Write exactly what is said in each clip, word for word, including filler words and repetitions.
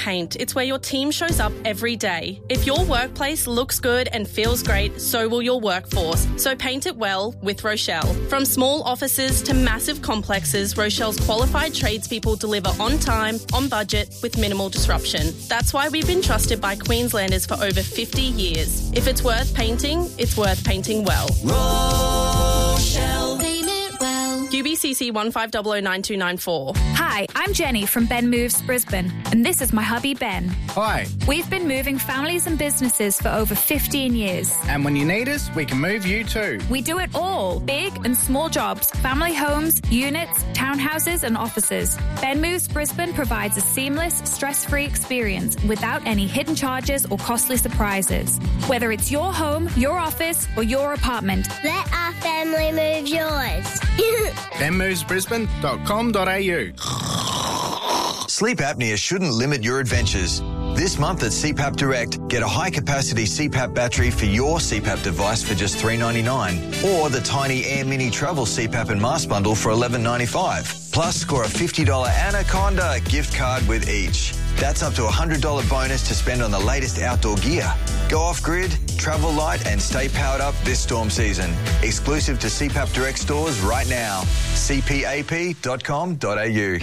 Paint. It's where your team shows up every day. If your workplace looks good and feels great, so will your workforce. So paint it well with Rochelle. From small offices to massive complexes, Rochelle's qualified tradespeople deliver on time, on budget, with minimal disruption. That's why we've been trusted by Queenslanders for over fifty years. If it's worth painting, it's worth painting well. Rochelle. Paint it well. U B C C one five zero zero nine two nine four. Hi, I'm Jenny from Ben Moves Brisbane, and this is my hubby Ben. Hi. We've been moving families and businesses for over fifteen years. And when you need us, we can move you too. We do it all, big and small jobs, family homes, units, townhouses and offices. Ben Moves Brisbane provides a seamless, stress-free experience without any hidden charges or costly surprises. Whether it's your home, your office or your apartment, let our family move yours. ben moves brisbane dot com dot a u. Sleep apnea shouldn't limit your adventures. This month at C PAP Direct, get a high-capacity C PAP battery for your C PAP device for just three dollars ninety-nine, or the tiny Air Mini Travel C PAP and Mask Bundle for eleven dollars ninety-five. Plus, score a fifty dollars Anaconda gift card with each. That's up to a one hundred dollars bonus to spend on the latest outdoor gear. Go off-grid, travel light and stay powered up this storm season. Exclusive to C PAP Direct stores right now. c p a p dot com dot a u.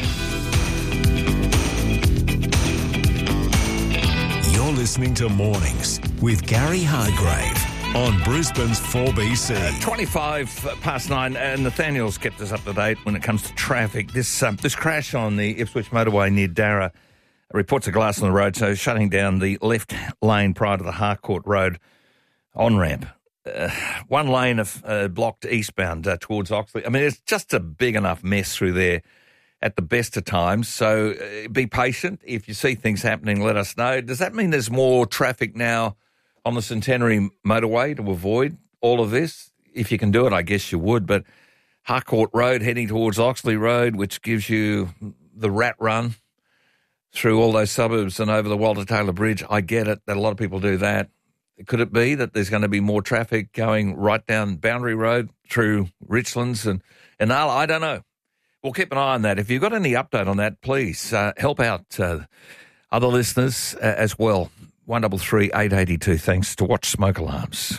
You're listening to Mornings with Gary Hargrave on Brisbane's four B C. Uh, twenty-five past nine, and Nathaniel's kept us up to date when it comes to traffic. This um, this crash on the Ipswich motorway near Darra reports of glass on the road, so shutting down the left lane prior to the Harcourt Road on-ramp. Uh, one lane of uh, blocked eastbound uh, towards Oxley. I mean, it's just a big enough mess through there at the best of times, so uh, be patient. If you see things happening, let us know. Does that mean there's more traffic now on the Centenary motorway to avoid all of this? If you can do it, I guess you would, but Harcourt Road heading towards Oxley Road, which gives you the rat run through all those suburbs and over the Walter Taylor Bridge, I get it that a lot of people do that. Could it be that there's going to be more traffic going right down Boundary Road through Richlands and Inala? I don't know. We'll keep an eye on that. If you've got any update on that, please uh, help out uh, other listeners uh, as well. one double three eight eight two. Thanks to Watch Smoke Alarms.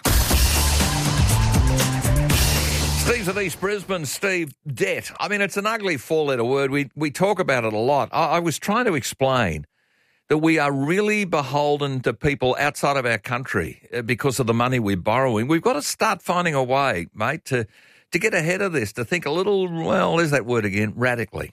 Steve's at East Brisbane. Steve, debt. I mean, it's an ugly four-letter word. We we talk about it a lot. I, I was trying to explain that we are really beholden to people outside of our country because of the money we're borrowing. We've got to start finding a way, mate, to, to get ahead of this, to think a little, well, there's that word again, radically.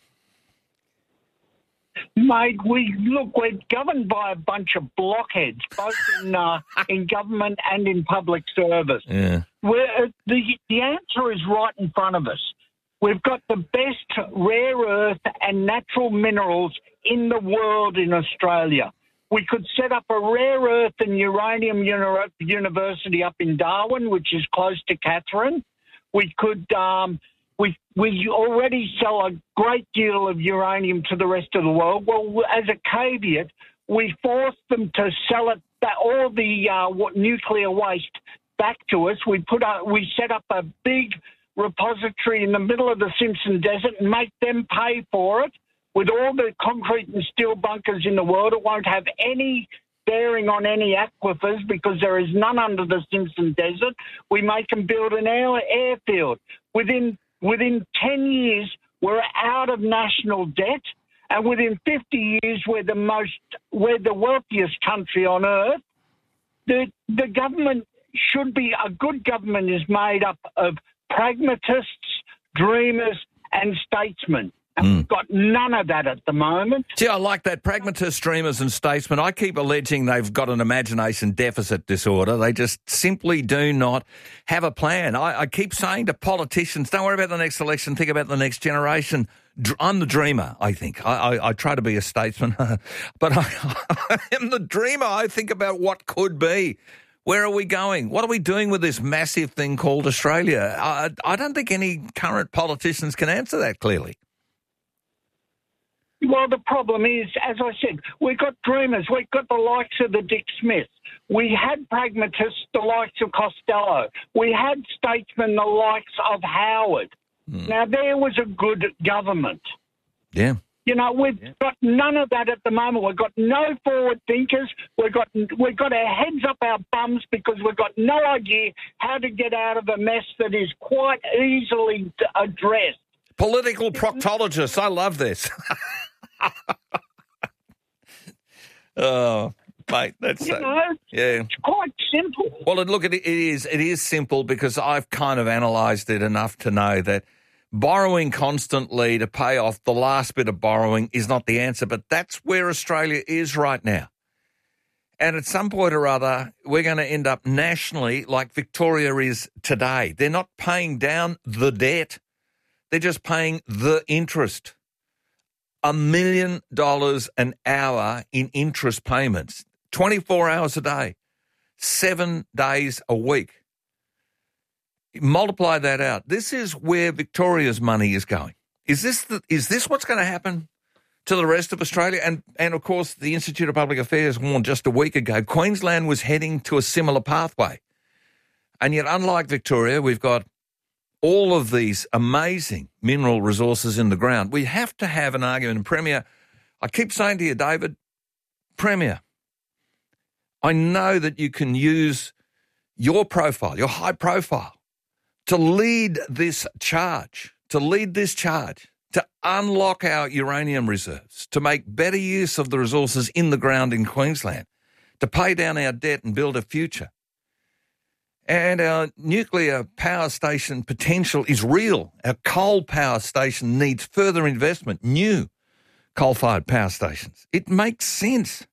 Mate, we look, we're governed by a bunch of blockheads, both in uh, in government and in public service. Yeah. We're, the, the answer is right in front of us. We've got the best rare earth and natural minerals in the world in Australia. We could set up a rare earth and uranium uni- university up in Darwin, which is close to Katherine. We could... Um, We we already sell a great deal of uranium to the rest of the world. Well, as a caveat, we force them to sell it, all the uh, what, nuclear waste back to us. We put a, we set up a big repository in the middle of the Simpson Desert and make them pay for it with all the concrete and steel bunkers in the world. It won't have any bearing on any aquifers because there is none under the Simpson Desert. We make them build an air, airfield. Within Within ten years, we're out of national debt, and within fifty years, we're the most, we're the wealthiest country on earth. The the government should be a good government is made up of pragmatists, dreamers, and statesmen. And mm. we've got none of that at the moment. See, I like that. Pragmatists, dreamers and statesmen. I keep alleging they've got an imagination deficit disorder. They just simply do not have a plan. I, I keep saying to politicians, don't worry about the next election, think about the next generation. I'm the dreamer, I think. I, I, I try to be a statesman, but I, I am the dreamer. I think about what could be. Where are we going? What are we doing with this massive thing called Australia? I, I don't think any current politicians can answer that clearly. Well, the problem is, as I said, we've got dreamers. We've got the likes of the Dick Smiths. We had pragmatists, the likes of Costello. We had statesmen, the likes of Howard. Mm. Now, there was a good government. Yeah. You know, we've Yeah. got none of that at the moment. We've got no forward thinkers. We've got we've got our heads up our bums because we've got no idea how to get out of a mess that is quite easily d- addressed. Political proctologists. I love this. Oh, mate, that's You so, know, yeah. it's quite simple. Well, look, it, it is it is simple because I've kind of analysed it enough to know that borrowing constantly to pay off the last bit of borrowing is not the answer, but that's where Australia is right now. And at some point or other, we're going to end up nationally like Victoria is today. They're not paying down the debt. They're just paying the interest. A million dollars an hour in interest payments, twenty-four hours a day, seven days a week. Multiply that out. This is where Victoria's money is going. Is this the, is this what's going to happen to the rest of Australia? And, and, of course, the Institute of Public Affairs warned just a week ago Queensland was heading to a similar pathway. And yet, unlike Victoria, we've got all of these amazing mineral resources in the ground. We have to have an argument. And Premier, I keep saying to you, David, Premier, I know that you can use your profile, your high profile, to lead this charge, to lead this charge, to unlock our uranium reserves, to make better use of the resources in the ground in Queensland, to pay down our debt and build a future. And our nuclear power station potential is real. Our coal power station needs further investment, new coal-fired power stations. It makes sense.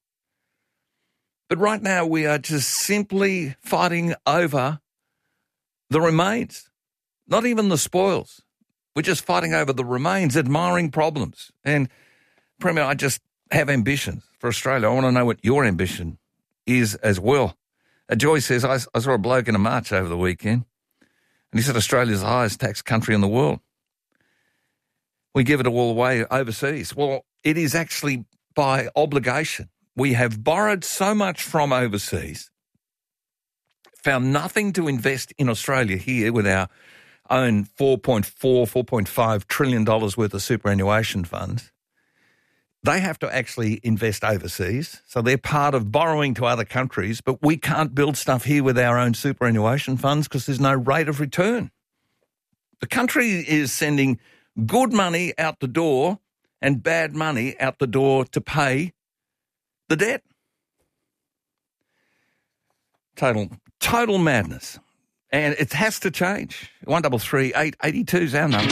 But right now we are just simply fighting over the remains, not even the spoils. We're just fighting over the remains, admiring problems. And, Premier, I just have ambitions for Australia. I want to know what your ambition is as well. Uh, Joy says, I, I saw a bloke in a march over the weekend, and he said Australia's the highest tax country in the world. We give it all away overseas. Well, it is actually by obligation. We have borrowed so much from overseas, found nothing to invest in Australia here with our own four point four, four point five trillion dollars worth of superannuation funds. They have to actually invest overseas, so they're part of borrowing to other countries, but we can't build stuff here with our own superannuation funds because there's no rate of return. The country is sending good money out the door and bad money out the door to pay the debt. Total, total madness. And it has to change. one double three eight eight two is our number.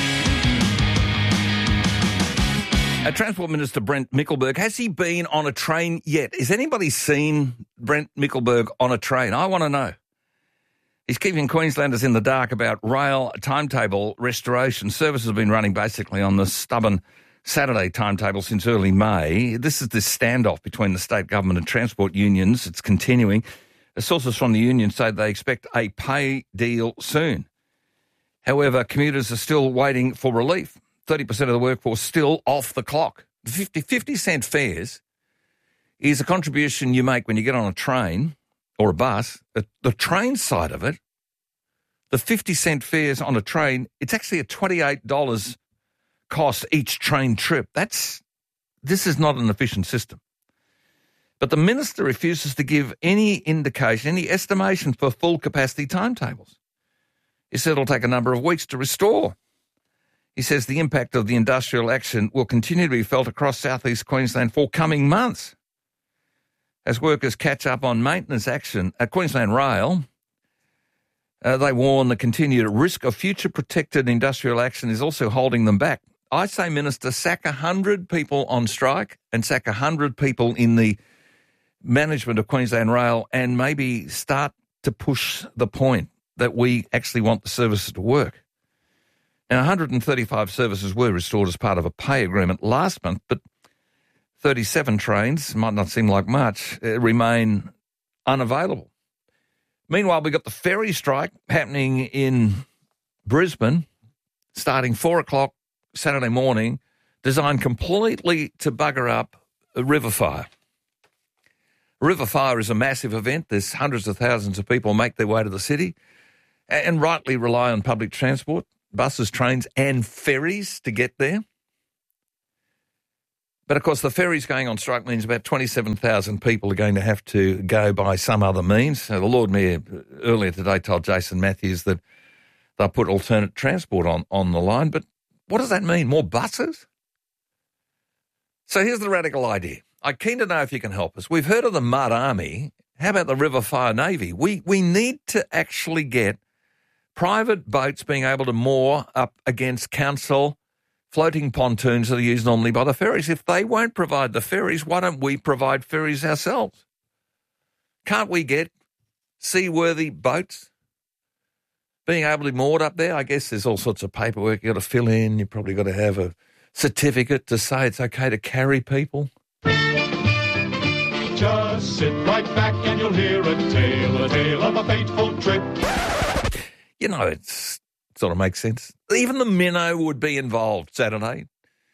Uh, Transport Minister Brent Mickelberg, has he been on a train yet? Has anybody seen Brent Mickelberg on a train? I want to know. He's keeping Queenslanders in the dark about rail timetable restoration. Services have been running basically on the stubborn Saturday timetable since early May. This is this standoff between the state government and transport unions. It's continuing. The sources from the union say they expect a pay deal soon. However, commuters are still waiting for relief. thirty percent of the workforce still off the clock. fifty, fifty cent fares is a contribution you make when you get on a train or a bus. The, the train side of it, the fifty cent fares on a train, it's actually a twenty-eight dollars cost each train trip. That's This is not an efficient system. But the minister refuses to give any indication, any estimation for full capacity timetables. He said it'll take a number of weeks to restore. He says the impact of the industrial action will continue to be felt across southeast Queensland for coming months. As workers catch up on maintenance action at Queensland Rail, uh, they warn the continued risk of future protected industrial action is also holding them back. I say, Minister, sack one hundred people on strike and sack one hundred people in the management of Queensland Rail and maybe start to push the point that we actually want the services to work. Now, one hundred thirty-five services were restored as part of a pay agreement last month, but thirty-seven trains, might not seem like much, uh, remain unavailable. Meanwhile, we've got the ferry strike happening in Brisbane, starting four o'clock Saturday morning, designed completely to bugger up a river fire. A river fire is a massive event. There's hundreds of thousands of people make their way to the city and rightly rely on public transport, buses, trains and ferries to get there. But, of course, the ferries going on strike means about twenty-seven thousand people are going to have to go by some other means. So the Lord Mayor earlier today told Jason Matthews that they'll put alternate transport on, on the line. But what does that mean? More buses? So here's the radical idea. I'm keen to know if you can help us. We've heard of the Mud Army. How about the River Fire Navy? We we need to actually get private boats being able to moor up against council floating pontoons that are used normally by the ferries. If they won't provide the ferries, why don't we provide ferries ourselves? Can't we get seaworthy boats being able to be moored up there? I guess there's all sorts of paperwork you've got to fill in. You've probably got to have a certificate to say it's okay to carry people. Just sit right back and you'll hear a tale, a tale of a fateful trip. You know, it's sort of makes sense. Even the minnow would be involved Saturday.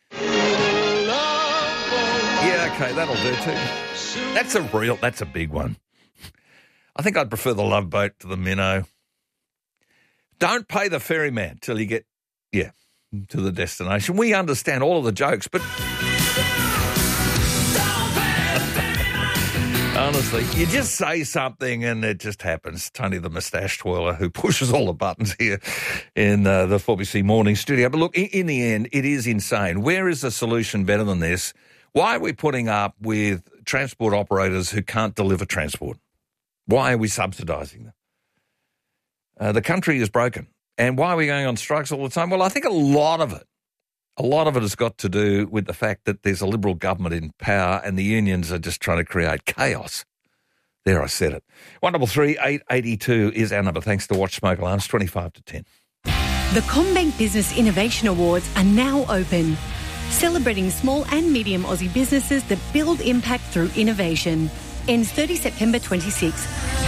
Yeah, okay, that'll do too. That's a real, that's a big one. I think I'd prefer the Love Boat to the minnow. Don't pay the ferryman till you get, yeah, to the destination. We understand all of the jokes, but honestly, you just say something and it just happens. Tony the moustache twirler who pushes all the buttons here in uh, the four B C Morning Studio. But look, in, in the end, it is insane. Where is the solution better than this? Why are we putting up with transport operators who can't deliver transport? Why are we subsidising them? Uh, the country is broken. And why are we going on strikes all the time? Well, I think a lot of it, a lot of it has got to do with the fact that there's a Liberal government in power and the unions are just trying to create chaos. There, I said it. one double three eight eight two is our number. Thanks to Watch Smoke Alarms, twenty-five to ten. The CommBank Business Innovation Awards are now open, celebrating small and medium Aussie businesses that build impact through innovation. Ends thirtieth September twenty-sixth.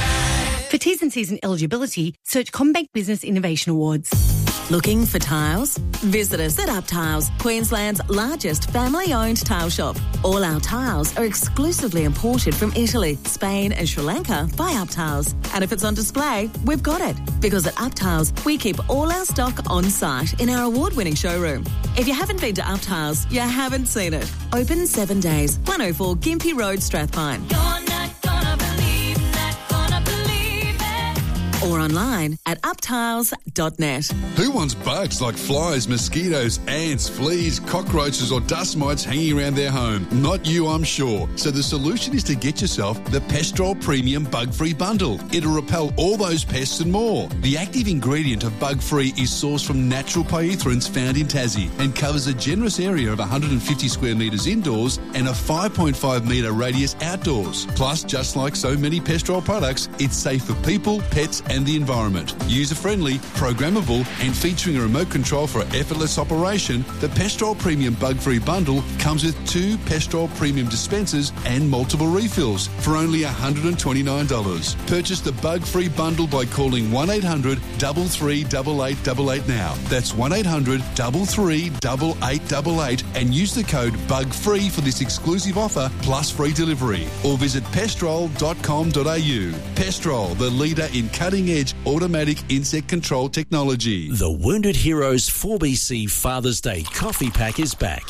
For T's and C's and eligibility, search CommBank Business Innovation Awards. Looking for tiles? Visit us at Up Tiles, Queensland's largest family-owned tile shop. All our tiles are exclusively imported from Italy, Spain and Sri Lanka by Up Tiles. And if it's on display, we've got it. Because at Up Tiles, we keep all our stock on site in our award-winning showroom. If you haven't been to Up Tiles, you haven't seen it. Open seven days, one oh four Gympie Road, Strathpine. You're not gonna believe, not gonna believe it. Or online at up tiles dot net. Who wants bugs like flies, mosquitoes, ants, fleas, cockroaches or dust mites hanging around their home? Not you, I'm sure. So the solution is to get yourself the Pestrol Premium Bug-Free Bundle. It'll repel all those pests and more. The active ingredient of Bug-Free is sourced from natural pyrethroins found in Tassie and covers a generous area of one hundred fifty square metres indoors and a five point five metre radius outdoors. Plus, just like so many Pestrol products, it's safe for people, pets and the environment. User-friendly, programmable and featuring a remote control for effortless operation, the Pestrol Premium Bug-Free Bundle comes with two Pestrol Premium dispensers and multiple refills for only one hundred twenty-nine dollars. Purchase the Bug-Free Bundle by calling one eight hundred, three three eight eight eight eight now. That's one eight hundred, three three eight eight eight eight and use the code BUGFREE for this exclusive offer plus free delivery. Or visit pestrol dot com dot a u. Pestrol, the leader in cutting-edge automatic insect control technology. The Wounded Heroes four B C Father's Day coffee pack is back.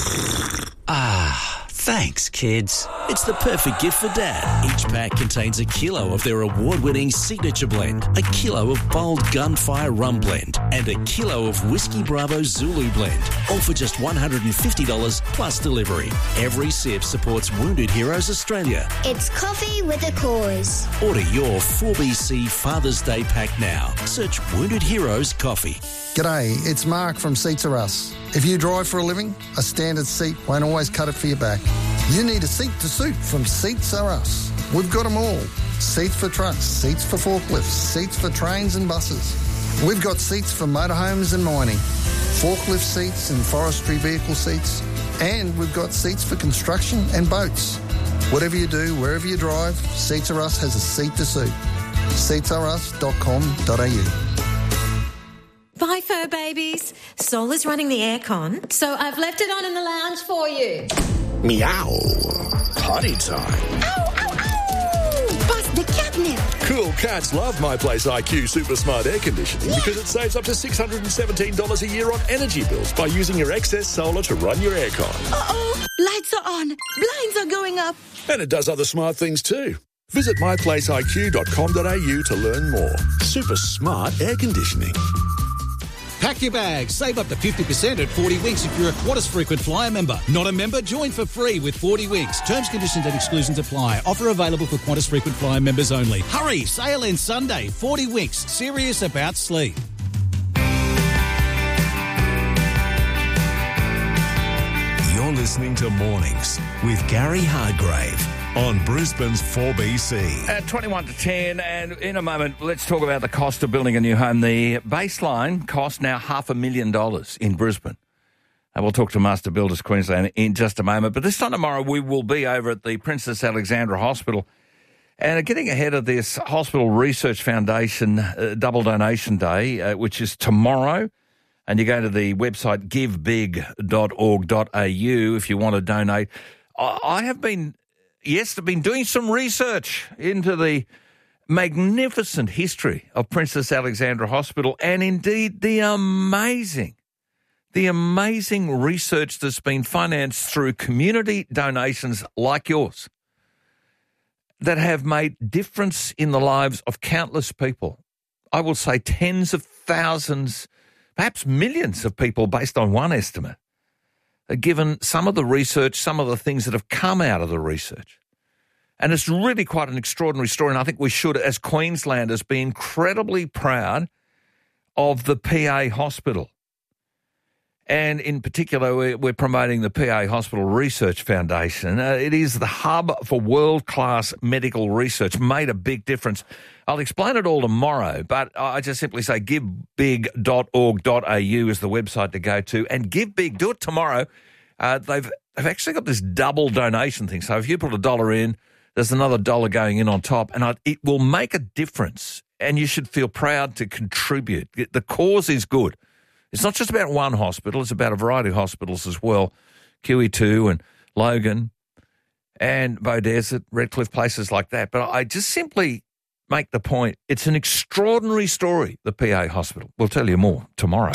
Ah, thanks, kids. It's the perfect gift for Dad. Each pack contains a kilo of their award-winning signature blend, a kilo of bold gunfire rum blend, and a kilo of Whiskey Bravo Zulu blend, all for just one hundred fifty dollars plus delivery. Every sip supports Wounded Heroes Australia. It's coffee with a cause. Order your four B C Father's Day pack now. Search Wounded Heroes Coffee. G'day, it's Mark from Seats Are Us. If you drive for a living, a standard seat won't always cut it for your back. You need a seat to suit from Seats Are Us. We've got them all. Seats for trucks, seats for forklifts, seats for trains and buses. We've got seats for motorhomes and mining, forklift seats and forestry vehicle seats, and we've got seats for construction and boats. Whatever you do, wherever you drive, Seats Are Us has a seat to suit. seats are us dot com dot a u. Bye, fur babies. Sol is running the aircon, so I've left it on in the lounge for you. Meow. Potty time. Ow, ow, ow! Bust the catnip. Cool cats love My Place I Q Super Smart Air Conditioning yeah. because it saves up to six hundred seventeen dollars a year on energy bills by using your excess solar to run your aircon. Uh-oh. Lights are on. Blinds are going up. And it does other smart things too. Visit my place I Q dot com dot a u to learn more. Super smart air conditioning. Pack your bags. Save up to fifty percent at forty Winks if you're a Qantas frequent flyer member. Not a member? Join for free with forty Winks. Terms, conditions and exclusions apply. Offer available for Qantas frequent flyer members only. Hurry! Sale ends Sunday. forty Winks. Serious about sleep. You're listening to Mornings with Gary Hargrave on Brisbane's four B C. At twenty-one to ten, and in a moment, let's talk about the cost of building a new home. The baseline cost now half a million dollars in Brisbane. And we'll talk to Master Builders Queensland in just a moment. But this time tomorrow, we will be over at the Princess Alexandra Hospital and getting ahead of this Hospital Research Foundation uh, Double Donation Day, uh, which is tomorrow. And you go to the website give big dot org dot a u if you want to donate. I, I have been... Yes, I've been doing some research into the magnificent history of Princess Alexandra Hospital and indeed the amazing, the amazing research that's been financed through community donations like yours that have made difference in the lives of countless people. I will say tens of thousands, perhaps millions of people based on one estimate. Given some of the research, some of the things that have come out of the research. And it's really quite an extraordinary story, and I think we should, as Queenslanders, be incredibly proud of the P A Hospital. And in particular, we're, we're promoting the P A Hospital Research Foundation. Uh, it is the hub for world-class medical research, made a big difference. I'll explain it all tomorrow, but I just simply say give big dot org dot a u is the website to go to. And Give Big, do it tomorrow. Uh, they've, they've actually got this double donation thing. So if you put a dollar in, there's another dollar going in on top, and I, it will make a difference, and you should feel proud to contribute. The cause is good. It's not just about one hospital. It's about a variety of hospitals as well, Q E two and Logan and Beaudesert, Redcliffe, places like that. But I just simply make the point, it's an extraordinary story, the P A Hospital. We'll tell you more tomorrow.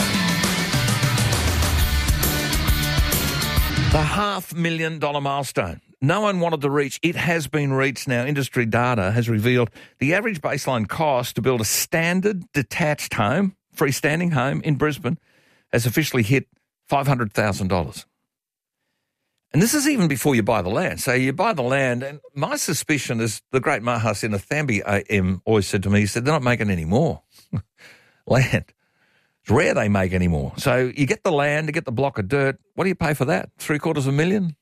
The half million dollar milestone. No one wanted to reach. It has been reached now. Industry data has revealed the average baseline cost to build a standard detached home, freestanding home in Brisbane, has officially hit five hundred thousand dollars. And this is even before you buy the land. So you buy the land, and my suspicion is the great Maha Sinnathamby A M always said to me, he said, they're not making any more land. It's rare they make any more. So you get the land, you get the block of dirt. What do you pay for that? Three quarters of a million?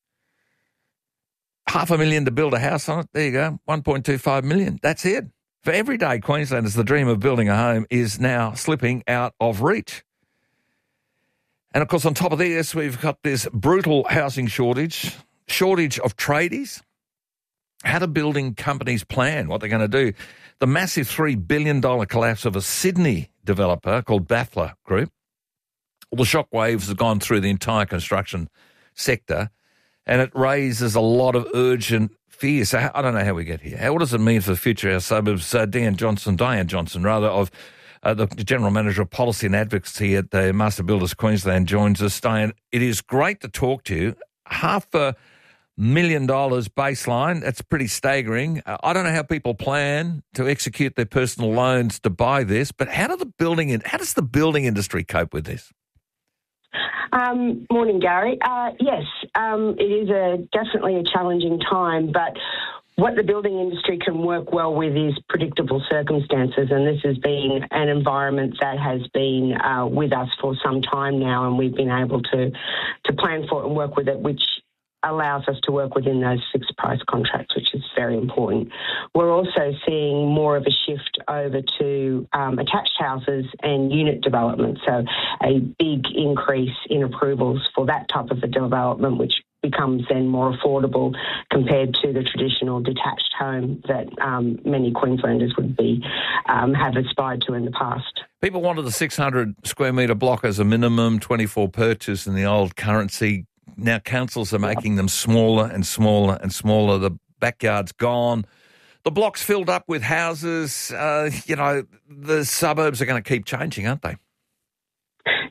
Half a million to build a house on it. There you go. one point two five million. That's it. For everyday Queenslanders, the dream of building a home is now slipping out of reach. And, of course, on top of this, we've got this brutal housing shortage, shortage of tradies. How do building companies plan what they're going to do? The massive three billion dollars collapse of a Sydney developer called Bathler Group. Well, the shockwaves have gone through the entire construction sector, and it raises a lot of urgent fear. So I don't know how we get here. How, what does it mean for the future of our suburbs? Uh, Diane Johnson, Diane Johnson, rather, of uh, the General Manager of Policy and Advocacy at the Master Builders Queensland joins us. Diane, it is great to talk to you. Half a million dollars baseline, that's pretty staggering. Uh, I don't know how people plan to execute their personal loans to buy this, but how do the building in, how does the building industry cope with this? Um, morning, Gary. Uh, yes, um, it is a definitely a challenging time, but what the building industry can work well with is predictable circumstances, and this has been an environment that has been uh, with us for some time now, and we've been able to, to plan for it and work with it, which allows us to work within those fixed price contracts, which is very important. We're also seeing more of a shift over to um, attached houses and unit development, so a big increase in approvals for that type of a development, which becomes then more affordable compared to the traditional detached home that um, many Queenslanders would be um, have aspired to in the past. People wanted the six hundred square metre block as a minimum, twenty-four purchase in the old currency. Now councils are making them smaller and smaller and smaller. The backyard's gone. The block's filled up with houses. Uh, you know, the suburbs are going to keep changing, aren't they?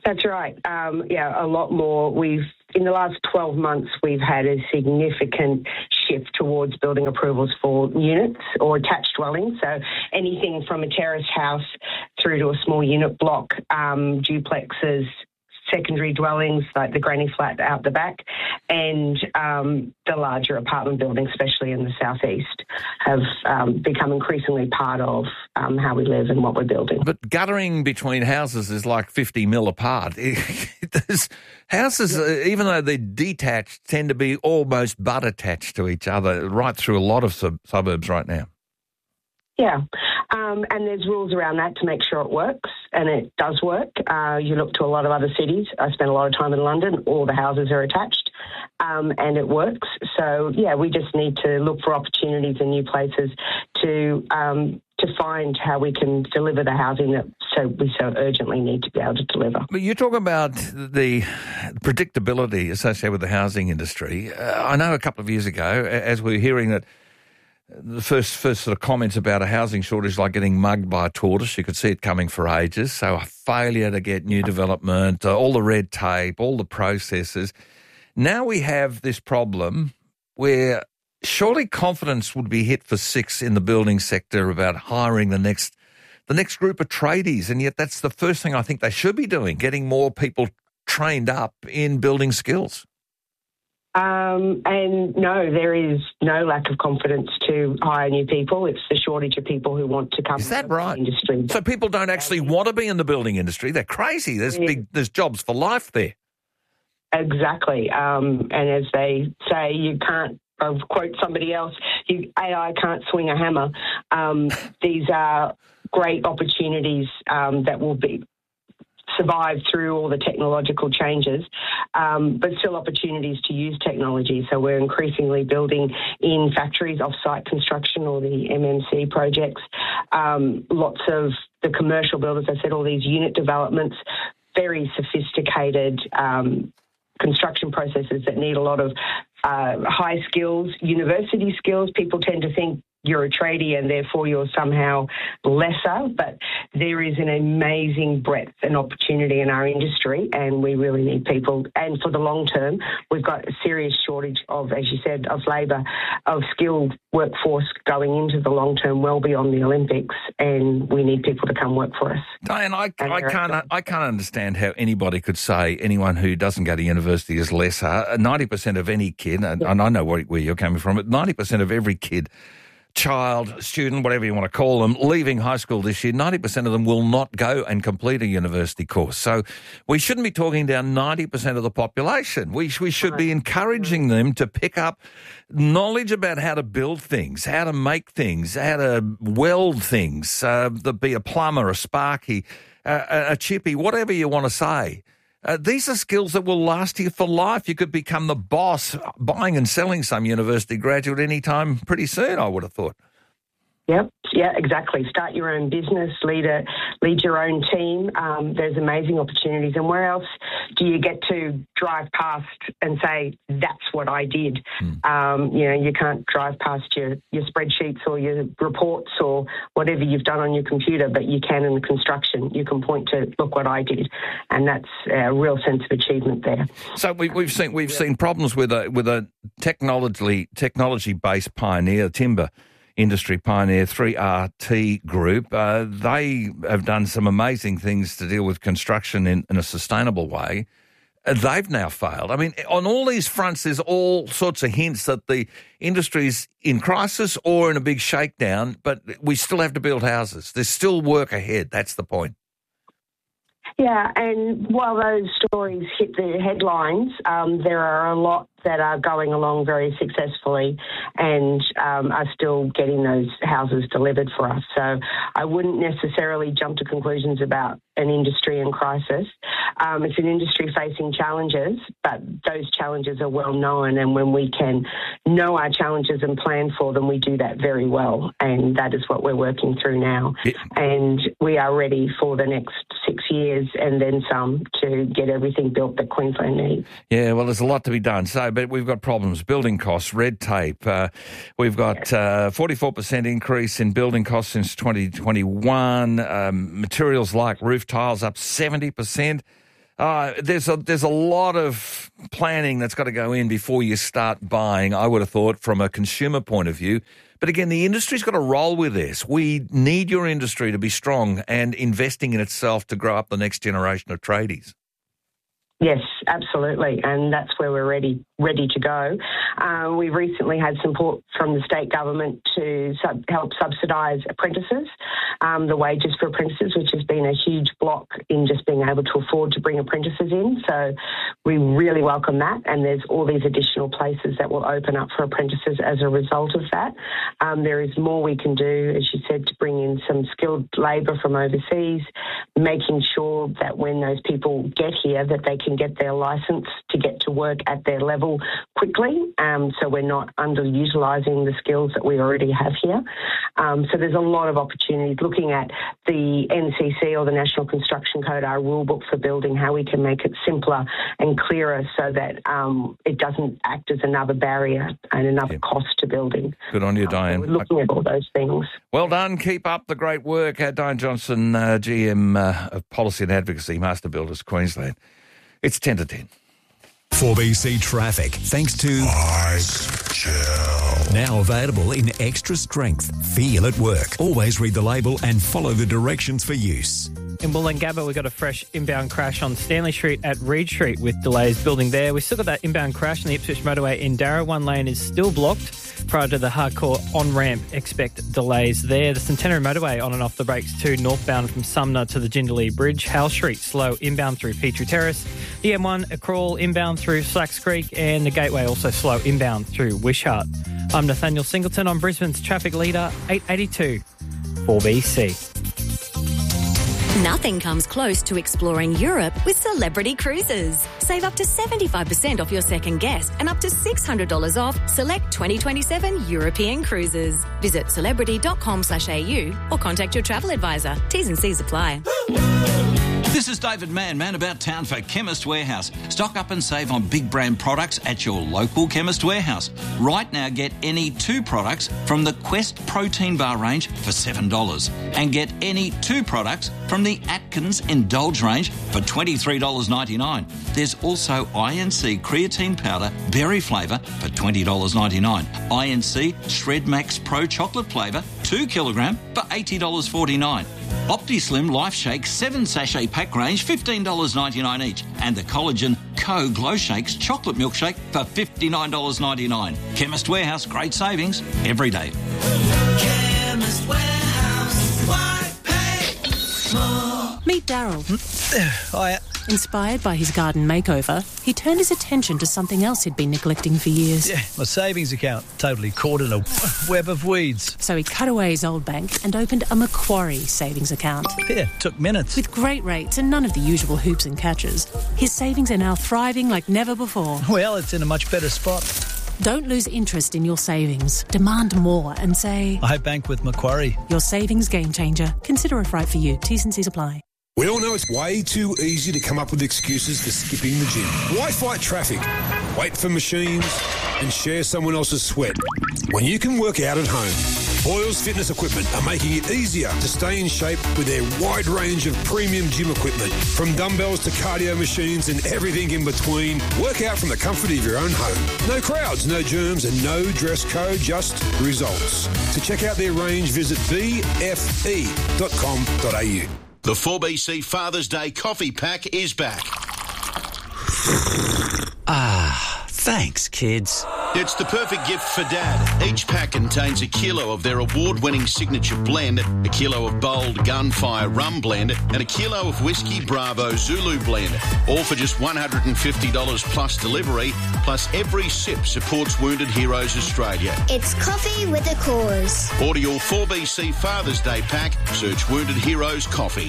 That's right. Um, yeah, a lot more. We've in the last twelve months, we've had a significant shift towards building approvals for units or attached dwellings. So anything from a terraced house through to a small unit block, um, duplexes, secondary dwellings like the granny flat out the back, and um, the larger apartment buildings, especially in the southeast, have um, become increasingly part of um, how we live and what we're building. But guttering between houses is like fifty mil apart. There's houses, uh, even though they're detached, tend to be almost butt attached to each other right through a lot of sub- suburbs right now. Yeah, um, and there's rules around that to make sure it works, and it does work. Uh, you look to a lot of other cities. I spent a lot of time in London. All the houses are attached, um, and it works. So, yeah, we just need to look for opportunities in new places to um, to find how we can deliver the housing that so we so urgently need to be able to deliver. But you talk about the predictability associated with the housing industry. Uh, I know a couple of years ago, as we were hearing that the first first sort of comments about a housing shortage like getting mugged by a tortoise, you could see it coming for ages. So a failure to get new development, uh, all the red tape, all the processes. Now we have this problem where surely confidence would be hit for six in the building sector about hiring the next the next group of tradies, and yet that's the first thing I think they should be doing, getting more people trained up in building skills. Um, and no, there is no lack of confidence to hire new people. It's the shortage of people who want to come. Is that right? To the industry. So people don't actually want to be in the building industry. They're crazy. There's Yeah. big. There's jobs for life there. Exactly. Um, and as they say, you can't, I'll quote somebody else, you, A I can't swing a hammer. Um, these are great opportunities um, that will be survive through all the technological changes, um, but still opportunities to use technology. So we're increasingly building in factories, off-site construction or the M M C projects. Um, lots of the commercial builders, I said, all these unit developments, very sophisticated um, construction processes that need a lot of uh, high skills, university skills. People tend to think you're a tradie and therefore you're somehow lesser, but there is an amazing breadth and opportunity in our industry, and we really need people. And for the long term, we've got a serious shortage of, as you said, of labour, of skilled workforce going into the long term, well beyond the Olympics, and we need people to come work for us. Diane, I, I can't I can't understand how anybody could say anyone who doesn't go to university is lesser. ninety percent of any kid, and, and I know where, where you're coming from, but ninety percent of every kid, child, student, whatever you want to call them, leaving high school this year, ninety percent of them will not go and complete a university course. So we shouldn't be talking down ninety percent of the population. We, we should be encouraging them to pick up knowledge about how to build things, how to make things, how to weld things, uh, to be a plumber, a sparky, uh, a, a chippy, whatever you want to say. Uh, these are skills that will last you for life. You could become the boss buying and selling some university graduate anytime pretty soon, I would have thought. Yep, yeah, exactly. Start your own business, lead a, lead your own team. Um, there's amazing opportunities. And where else do you get to drive past and say, that's what I did? Mm. Um, you know, you can't drive past your, your spreadsheets or your reports or whatever you've done on your computer, but you can in construction. You can point to, look what I did. And that's a real sense of achievement there. So we, we've seen we've seen problems with a with a technology technology based pioneer, timber industry pioneer, three R T Group. Uh, they have done some amazing things to deal with construction in, in a sustainable way. Uh, they've now failed. I mean, on all these fronts, there's all sorts of hints that the industry's in crisis or in a big shakedown, but we still have to build houses. There's still work ahead. That's the point. Yeah, and while those stories hit the headlines, um, there are a lot that are going along very successfully and um, are still getting those houses delivered for us. So I wouldn't necessarily jump to conclusions about an industry in crisis. Um, it's an industry facing challenges, but those challenges are well known, and when we can know our challenges and plan for them, we do that very well, and that is what we're working through now. Yeah. And we are ready for the next six years and then some to get everything built that Queensland needs. Yeah, well, there's a lot to be done. So, but we've got problems, building costs, red tape. Uh, we've got uh, forty-four percent increase in building costs since twenty twenty-one. Um, materials like roof tiles up seventy percent. Uh, there's a there's a lot of planning that's got to go in before you start buying, I would have thought, from a consumer point of view. But again, the industry's got to roll with this. We need your industry to be strong and investing in itself to grow up the next generation of tradies. Yes, absolutely, and that's where we're ready ready to go. Uh, we recently had support from the state government to sub- help subsidise apprentices, um, the wages for apprentices, which has been a huge block in just being able to afford to bring apprentices in. So we really welcome that, and there's all these additional places that will open up for apprentices as a result of that. Um, there is more we can do, as you said, to bring in some skilled labour from overseas, making sure that when those people get here that they can get their licence to get to work at their level quickly, um, so we're not underutilising the skills that we already have here. Um, so there's a lot of opportunities looking at the N C C or the National Construction Code, our rule book for building, how we can make it simpler and clearer so that um, it doesn't act as another barrier and another yeah. cost to building. Good on you, Diane. Um, so we're looking at all those things. Well done. Keep up the great work. Uh, Diane Johnson, uh, G M uh, of Policy and Advocacy, Master Builders, Queensland. It's ten to ten. four B C Traffic, thanks to Ice Chill. Now available in extra strength. Feel at work. Always read the label and follow the directions for use. In Wollongabba, we've got a fresh inbound crash on Stanley Street at Reed Street with delays building there. We've still got that inbound crash on the Ipswich motorway in Darra. One lane is still blocked. Prior to the hardcore on-ramp, expect delays there. The Centenary motorway on and off the brakes too, northbound from Sumner to the Jindalee Bridge. Hal Street slow inbound through Petrie Terrace. The M one, a crawl inbound through Slacks Creek, and the Gateway also slow inbound through Wishart. I'm Nathaniel Singleton on Brisbane's Traffic Leader, eight eighty-two, four B C. Nothing comes close to exploring Europe with Celebrity Cruises. Save up to seventy-five percent off your second guest and up to six hundred dollars off select twenty twenty-seven European cruises. Visit celebrity.com slash AU or contact your travel advisor. T's and C's apply. This is David Mann, man about town for Chemist Warehouse. Stock up and save on big brand products at your local Chemist Warehouse. Right now, get any two products from the Quest Protein Bar range for seven dollars and get any two products from the Atkins Indulge range for twenty-three dollars ninety-nine. There's also I N C Creatine Powder Berry Flavour for twenty dollars ninety-nine. I N C Shred Max Pro Chocolate Flavour two kilogram for eighty dollars forty-nine. OptiSlim Life Shake seven sachet pack range fifteen dollars ninety-nine each. And the Collagen Co Glow Shakes Chocolate Milkshake for fifty-nine dollars ninety-nine. Chemist Warehouse, great savings every day. Chemist Warehouse, why pay more? Meet Daryl. Hiya. Inspired by his garden makeover, he turned his attention to something else he'd been neglecting for years. Yeah, my savings account, totally caught in a web of weeds. So he cut away his old bank and opened a Macquarie savings account. Yeah, took minutes. With great rates and none of the usual hoops and catches, his savings are now thriving like never before. Well, it's in a much better spot. Don't lose interest in your savings. Demand more and say, I bank with Macquarie. Your savings game changer. Consider if right for you. T's and C's apply. We all know it's way too easy to come up with excuses for skipping the gym. Why fight traffic, wait for machines, and share someone else's sweat when you can work out at home? Boyles Fitness Equipment are making it easier to stay in shape with their wide range of premium gym equipment. From dumbbells to cardio machines and everything in between, work out from the comfort of your own home. No crowds, no germs, and no dress code, just results. To check out their range, visit b f e dot com dot a u. The four B C Father's Day Coffee Pack is back. Ah, thanks, kids. It's the perfect gift for Dad. Each pack contains a kilo of their award-winning signature blend, a kilo of bold Gunfire Rum Blend, and a kilo of Whiskey Bravo Zulu Blend. All for just one hundred fifty dollars plus delivery, plus every sip supports Wounded Heroes Australia. It's coffee with a cause. Order your four B C Father's Day pack. Search Wounded Heroes Coffee.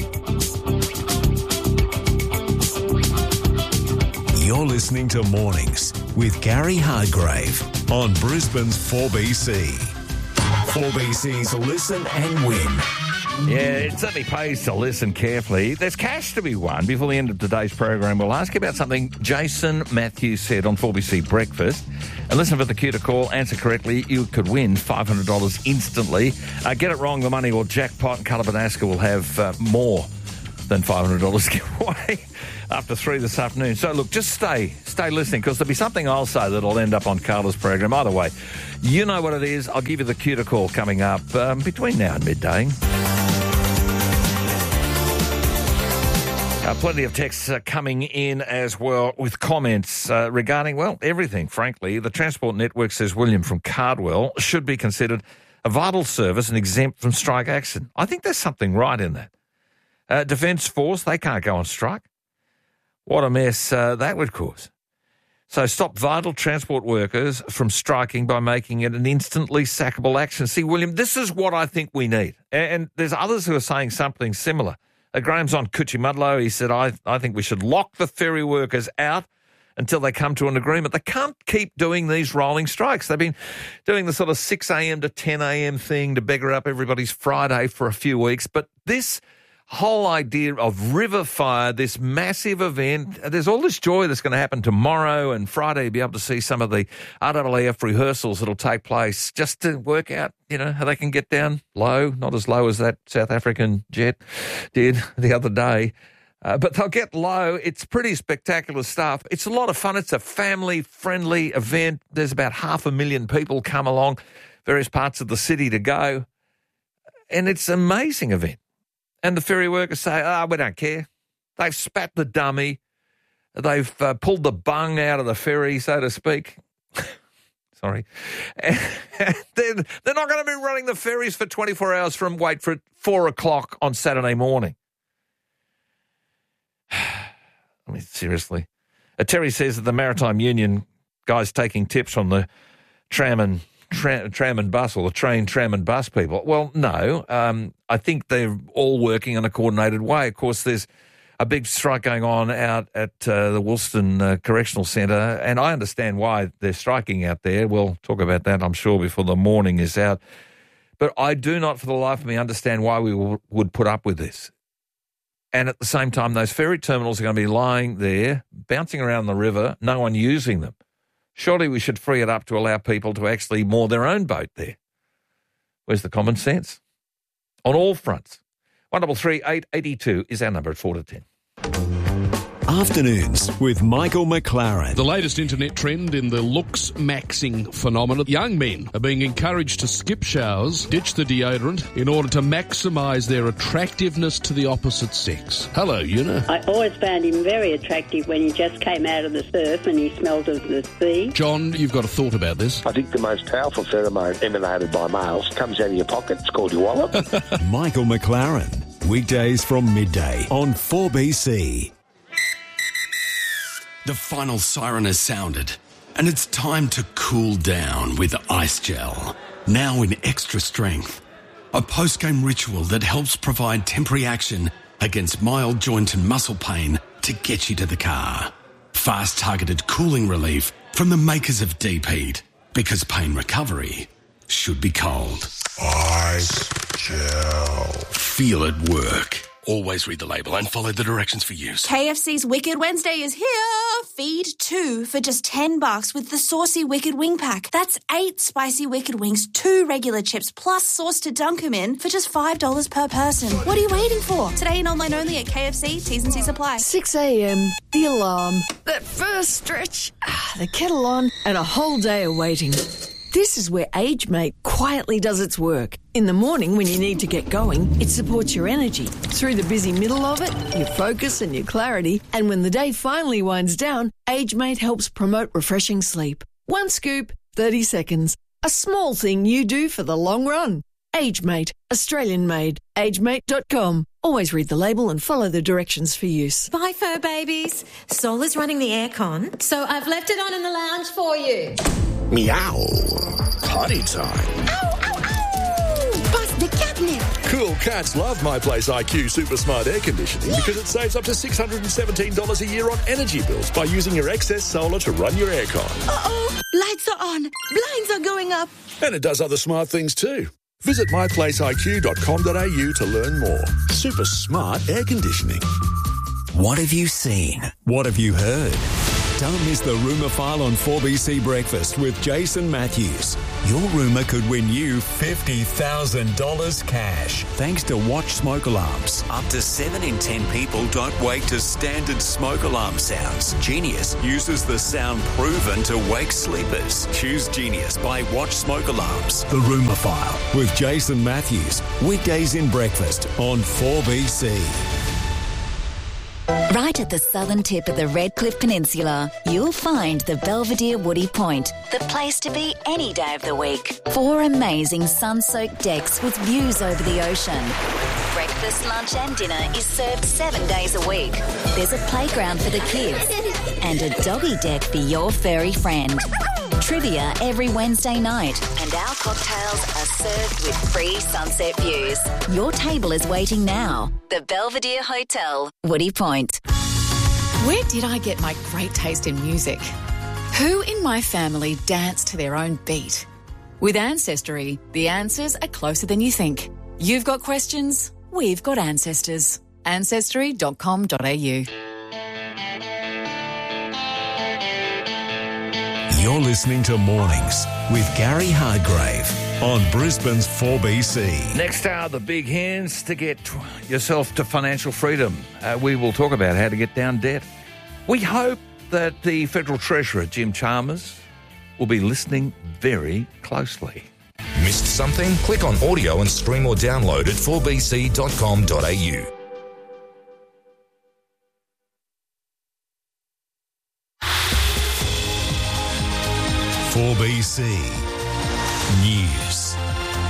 You're listening to Mornings with Gary Hargrave on Brisbane's four B C. four B C's Listen and Win. Yeah, it certainly pays to listen carefully. There's cash to be won. Before the end of today's program, we'll ask you about something Jason Matthews said on four B C Breakfast. And listen for the cue to call. Answer correctly, you could win five hundred dollars instantly. Uh, get it wrong, the money will jackpot, and Callabanaska will have uh, more than five hundred dollars giveaway after three this afternoon. So, look, just stay, stay listening, because there'll be something I'll say that'll end up on Carla's program. Either way, you know what it is. I'll give you the cue to call coming up um, between now and midday. Uh, plenty of texts uh, coming in as well with comments uh, regarding, well, everything, frankly. The Transport Network, says William from Cardwell, should be considered a vital service and exempt from strike action. I think there's something right in that. Uh, Defence Force, they can't go on strike. What a mess uh, that would cause. So stop vital transport workers from striking by making it an instantly sackable action. See, William, this is what I think we need. And there's others who are saying something similar. Uh, Graham's on Cuchimudlo. He said, I, I think we should lock the ferry workers out until they come to an agreement. They can't keep doing these rolling strikes. They've been doing the sort of six a.m. to ten a.m. thing to beggar up everybody's Friday for a few weeks. But this whole idea of River Fire, this massive event, there's all this joy that's going to happen tomorrow and Friday. You'll be able to see some of the R A A F rehearsals that'll take place just to work out, you know, how they can get down low, not as low as that South African jet did the other day. Uh, but they'll get low. It's pretty spectacular stuff. It's a lot of fun. It's a family-friendly event. There's about half a million people come along various parts of the city to go. And it's an amazing event. And the ferry workers say, ah, oh, we don't care. They've spat the dummy. They've uh, pulled the bung out of the ferry, so to speak. Sorry. And they're, they're not going to be running the ferries for twenty-four hours from, wait for it, four o'clock on Saturday morning. I mean, seriously. Uh, Terry says that the Maritime Union guys taking tips from the tram and Tra- tram and bus, or the train, tram and bus people. Well, no. Um, I think they're all working in a coordinated way. Of course, there's a big strike going on out at uh, the Woolston uh, Correctional Centre, and I understand why they're striking out there. We'll talk about that, I'm sure, before the morning is out. But I do not for the life of me understand why we w- would put up with this. And at the same time, those ferry terminals are going to be lying there, bouncing around the river, no one using them. Surely we should free it up to allow people to actually moor their own boat there. Where's the common sense? On all fronts. one three three eight eight two is our number at four to ten. Afternoons with Michael McLaren. The latest internet trend in the looks maxing phenomenon. Young men are being encouraged to skip showers, ditch the deodorant, in order to maximise their attractiveness to the opposite sex. Hello, Una. I always found him very attractive when he just came out of the surf and he smelled of the sea. John, you've got a thought about this? I think the most powerful pheromone emanated by males comes out of your pocket. It's called your wallet. Michael McLaren. Weekdays from midday on four B C. The final siren has sounded, and it's time to cool down with Ice Gel. Now in extra strength. A post-game ritual that helps provide temporary action against mild joint and muscle pain to get you to the car. Fast targeted cooling relief from the makers of Deep Heat, because pain recovery should be cold. Ice Gel. Feel it work. Always read the label and follow the directions for use. K F C's Wicked Wednesday is here. Feed two for just ten bucks with the saucy Wicked Wing Pack. That's eight spicy Wicked Wings, two regular chips, plus sauce to dunk them in for just five dollars per person. What are you waiting for? Today and online only at K F C. T's and C's apply. six a.m, the alarm, that first stretch, the kettle on, and a whole day of waiting. This is where AgeMate quietly does its work. In the morning when you need to get going, it supports your energy. Through the busy middle of it, your focus and your clarity. And when the day finally winds down, AgeMate helps promote refreshing sleep. One scoop, thirty seconds. A small thing you do for the long run. AgeMate, Australian made. agemate dot com. Always read the label and follow the directions for use. Bye, fur babies. Sol is running the aircon, so I've left it on in the lounge for you. Meow. Potty time. Ow, ow, ow! Bust the catnip. Cool cats love My Place I Q Super Smart Air Conditioning because it saves up to six hundred seventeen dollars a year on energy bills by using your excess solar to run your aircon. Uh-oh, lights are on, blinds are going up. And it does other smart things too. Visit my place I Q dot com dot a u to learn more. Super smart air conditioning. What have you seen? What have you heard? Don't miss the Rumour File on four B C Breakfast with Jason Matthews. Your rumour could win you fifty thousand dollars cash. Thanks to Watch Smoke Alarms. Up to seven in ten people don't wake to standard smoke alarm sounds. Genius uses the sound proven to wake sleepers. Choose Genius by Watch Smoke Alarms. The Rumour File with Jason Matthews. Weekdays in breakfast on four B C. Right at the southern tip of the Redcliffe Peninsula, you'll find the Belvedere Woody Point, the place to be any day of the week. Four amazing sun-soaked decks with views over the ocean. Breakfast, lunch and dinner is served seven days a week. There's a playground for the kids and a doggy deck for your furry friend. Trivia every Wednesday night, and our cocktails are served with free sunset views. Your table is waiting now. The Belvedere Hotel, Woody Point. Where did I get my great taste in music? Who in my family danced to their own beat? With Ancestry, the answers are closer than you think. You've got questions, we've got ancestors. ancestry dot com dot a u. You're listening to Mornings with Gary Hardgrave on Brisbane's four B C. Next hour, the big hands to get yourself to financial freedom. Uh, we will talk about how to get down debt. We hope that the Federal Treasurer, Jim Chalmers, will be listening very closely. Missed something? Click on audio and stream or download at four b c dot com dot a u. four B C News.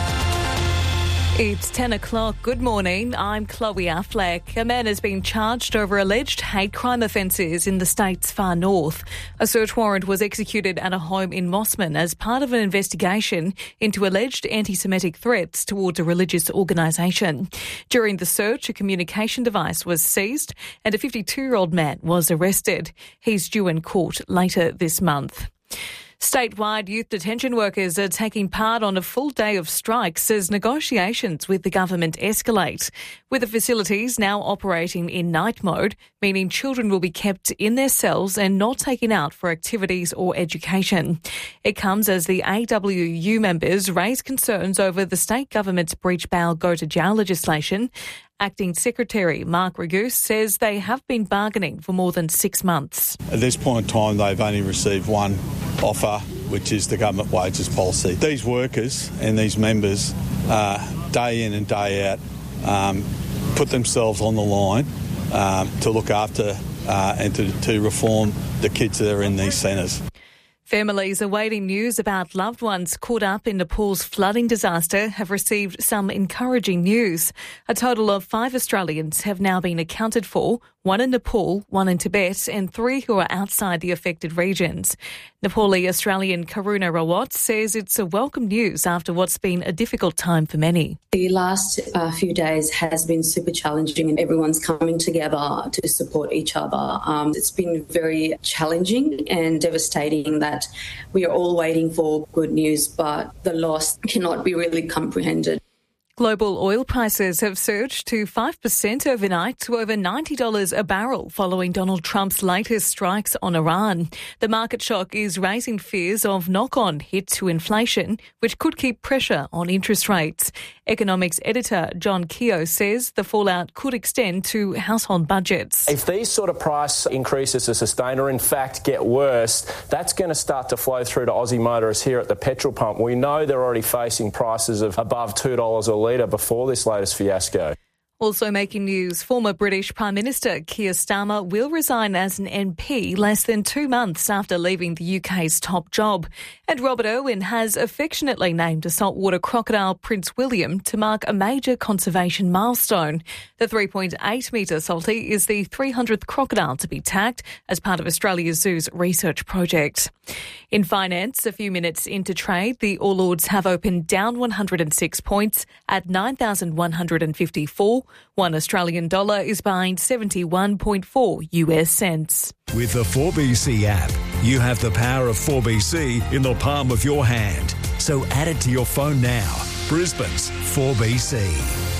It's ten o'clock. Good morning. I'm Chloe Affleck. A man has been charged over alleged hate crime offences in the state's far north. A search warrant was executed at a home in Mossman as part of an investigation into alleged anti-Semitic threats towards a religious organisation. During the search, a communication device was seized and a fifty-two-year-old man was arrested. He's due in court later this month. Statewide youth detention workers are taking part on a full day of strikes as negotiations with the government escalate, with the facilities now operating in night mode, meaning children will be kept in their cells and not taken out for activities or education. It comes as the A W U members raise concerns over the state government's breach bail go to jail legislation. Acting Secretary Mark Raguse says they have been bargaining for more than six months. At this point in time, they've only received one offer, which is the government wages policy. These workers and these members, uh, day in and day out, um, put themselves on the line um, to look after uh, and to, to reform the kids that are in these centres. Families awaiting news about loved ones caught up in Nepal's flooding disaster have received some encouraging news. A total of five Australians have now been accounted for, one in Nepal, one in Tibet, and three who are outside the affected regions. Nepali-Australian Karuna Rawat says it's a welcome news after what's been a difficult time for many. The last uh, few days has been super challenging and everyone's coming together to support each other. Um, it's been very challenging and devastating that we are all waiting for good news, but the loss cannot be really comprehended. Global oil prices have surged to five percent overnight to over ninety dollars a barrel following Donald Trump's latest strikes on Iran. The market shock is raising fears of knock-on hits to inflation, which could keep pressure on interest rates. Economics editor John Keogh says the fallout could extend to household budgets. If these sort of price increases are sustained or in fact get worse, that's going to start to flow through to Aussie motorists here at the petrol pump. We know they're already facing prices of above two dollars a litre before this latest fiasco. Also making news, former British Prime Minister Keir Starmer will resign as an M P less than two months after leaving the U K's top job. And Robert Irwin has affectionately named a saltwater crocodile Prince William to mark a major conservation milestone. The three point eight metre salty is the three hundredth crocodile to be tagged as part of Australia Zoo's research project. In finance, a few minutes into trade, the All Ords have opened down one hundred six points at nine thousand one hundred fifty-four. One Australian dollar is buying seventy-one point four U S cents. With the four B C app, you have the power of four B C in the palm of your hand. So add it to your phone now. Brisbane's four B C.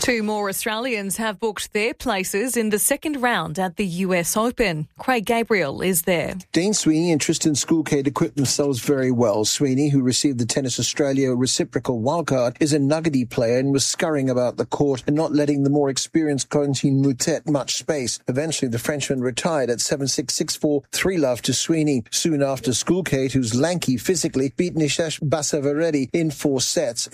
Two more Australians have booked their places in the second round at the U S Open. Craig Gabriel is there. Dean Sweeney and Tristan Schoolcade equipped themselves very well. Sweeney, who received the Tennis Australia reciprocal wildcard, is a nuggety player and was scurrying about the court and not letting the more experienced Corentin Moutet much space. Eventually, the Frenchman retired at seven six, six four, three love to Sweeney. Soon after, Schoolcade, who's lanky physically, beat Nishesh Basavaredi in four sets.